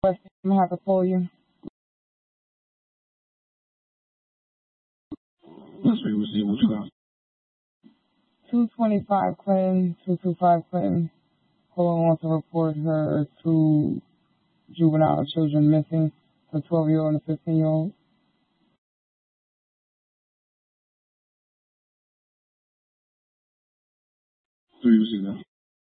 I'm gonna have to call you. Let's see what you got. 225 Clinton, 225 Clinton. Caller wants to report her two juvenile children missing, the 12-year-old and the 15-year-old. So you see that.